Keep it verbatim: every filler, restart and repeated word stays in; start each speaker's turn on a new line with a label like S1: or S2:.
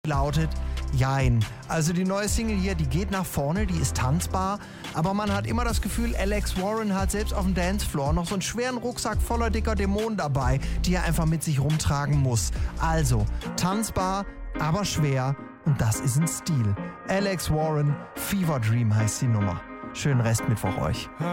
S1: lautet Jein. Also die neue Single hier, die geht nach vorne, die ist tanzbar, aber man hat immer das Gefühl, Alex Warren hat selbst auf dem Dancefloor noch so einen schweren Rucksack voller dicker Dämonen dabei, die er einfach mit sich rumtragen muss. Also, tanzbar, aber schwer und das ist ein Stil. Alex Warren, Fever Dream heißt die Nummer. Schönen Restmittwoch euch.